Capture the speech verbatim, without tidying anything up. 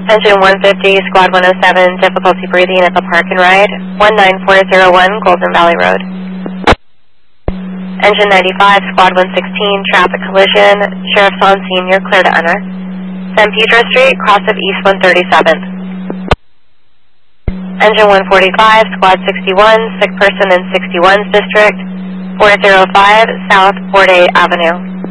Engine one fifty, Squad one oh seven, difficulty breathing at the park and ride, one nine four zero one, Golden Valley Road. Engine ninety-five, Squad one sixteen, traffic collision, Sheriff's on scene, you're clear to enter. San Pedro Street, cross of East one thirty-seventh. Engine one forty-five, Squad sixty-one, sick person in sixty-one's district, four oh five, South Fort A Avenue.